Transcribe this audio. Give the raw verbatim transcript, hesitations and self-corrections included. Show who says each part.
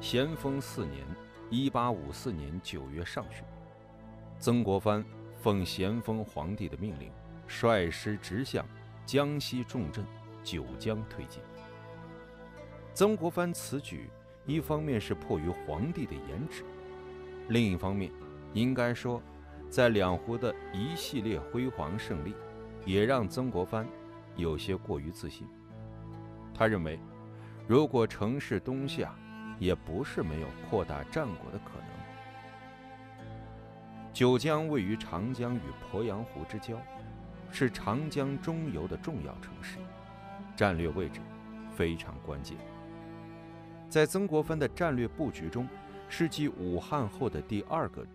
Speaker 1: 咸丰四年（一八五四年九月上旬），曾国藩奉咸丰皇帝的命令，率师直向江西重镇九江推进。曾国藩此举，一方面是迫于皇帝的严旨，另一方面，应该说，在两湖的一系列辉煌胜利，也让曾国藩有些过于自信。他认为，如果乘势东下，也不是没有扩大战果的可能。九江位于长江与鄱阳湖之交，是长江中游的重要城市，战略位置非常关键。在曾国藩的战略布局中，是继武汉后的第二个